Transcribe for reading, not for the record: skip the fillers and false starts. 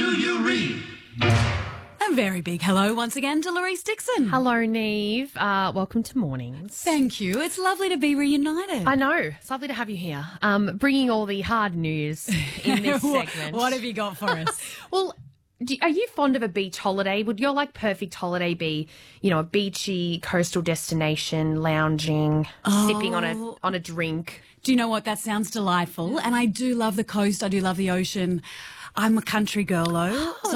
you read? A very big hello once again to Louise Dixon. Hello, Neve. Welcome to Mornings. Thank you. It's lovely to be reunited. I know. It's lovely to have you here. Bringing all the hard news in this segment. What have you got for us? Well, are you fond of a beach holiday? Would your perfect holiday be, a beachy coastal destination, lounging, sipping on a drink? Do you know what? That sounds delightful. And I do love the coast. I do love the ocean. I'm a country girl, though.